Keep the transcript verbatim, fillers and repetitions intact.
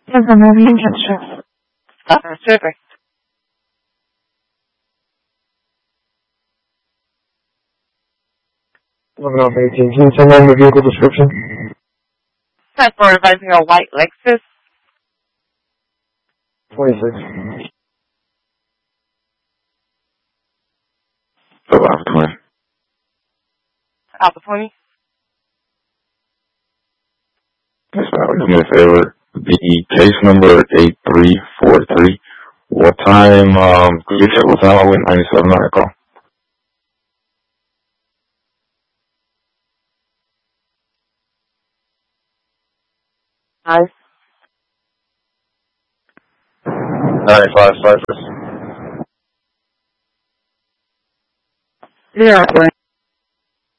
Yes, I'm having insurance. Oh, super. Looking off eighteen. Can you send me the vehicle description? That's for advising a white Lexus. twenty-six. So Alpha twenty. Alpha twenty. Yes, ma'am. Do me a favor. The case number eight three four three. What time, um, could you check what time I went ninety-seven on that call? Nice. ninety-five Cypress. Yeah,